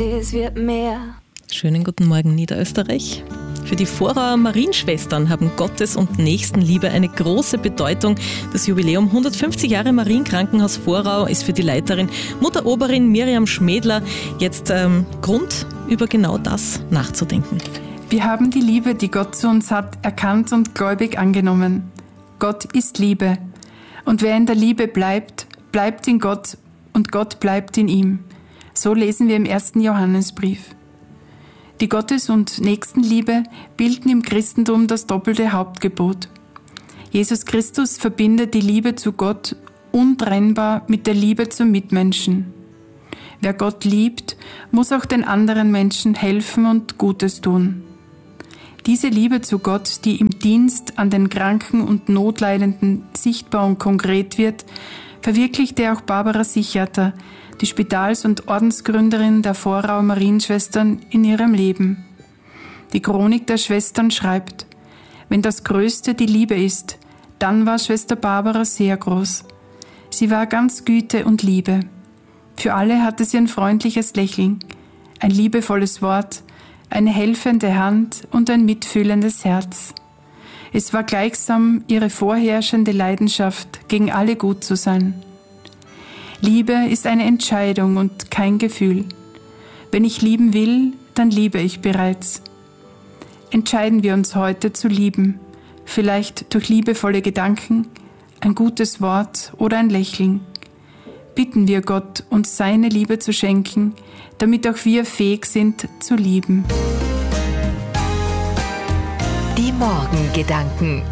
verstehe, es wird mehr. Schönen guten Morgen, Niederösterreich. Für die Vorauer Marienschwestern haben Gottes- und Nächstenliebe eine große Bedeutung. Das Jubiläum 150 Jahre Marienkrankenhaus Vorau ist für die Leiterin Mutter Oberin Miriam Schmädler jetzt Grund, über genau das nachzudenken. Wir haben die Liebe, die Gott zu uns hat, erkannt und gläubig angenommen. Gott ist Liebe. Und wer in der Liebe bleibt, bleibt in Gott und Gott bleibt in ihm. So lesen wir im 1. Johannesbrief. Die Gottes- und Nächstenliebe bilden im Christentum das doppelte Hauptgebot. Jesus Christus verbindet die Liebe zu Gott untrennbar mit der Liebe zum Mitmenschen. Wer Gott liebt, muss auch den anderen Menschen helfen und Gutes tun. Diese Liebe zu Gott, die im Dienst an den Kranken und Notleidenden sichtbar und konkret wird, verwirklichte auch Barbara Sichater, die Spitals- und Ordensgründerin der Vorauer Marienschwestern, in ihrem Leben. Die Chronik der Schwestern schreibt: Wenn das Größte die Liebe ist, dann war Schwester Barbara sehr groß. Sie war ganz Güte und Liebe. Für alle hatte sie ein freundliches Lächeln, ein liebevolles Wort, eine helfende Hand und ein mitfühlendes Herz. Es war gleichsam ihre vorherrschende Leidenschaft, gegen alle gut zu sein. Liebe ist eine Entscheidung und kein Gefühl. Wenn ich lieben will, dann liebe ich bereits. Entscheiden wir uns heute zu lieben, vielleicht durch liebevolle Gedanken, ein gutes Wort oder ein Lächeln. Bitten wir Gott, uns seine Liebe zu schenken, damit auch wir fähig sind zu lieben. Die Morgengedanken.